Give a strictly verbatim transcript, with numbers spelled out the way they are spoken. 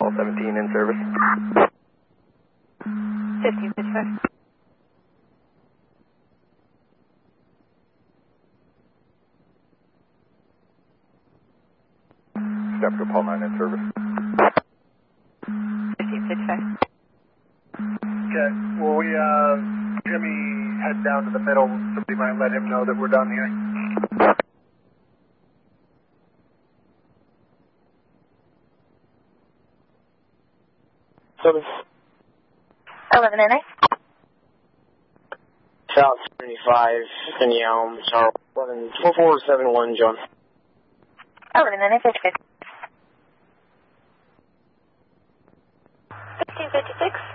seventeen in service. fifteen fifty-five. Step to Paul nine in service. fifteen fifty-five. Okay, will we, uh, Jimmy head down to the middle? Somebody might let him know that we're done here. Seven. eleven N A. South seventy-five, in the Elm, Charles, eleven, four four seven one, John. eleven N A, fifty-six. fifteen fifty-six.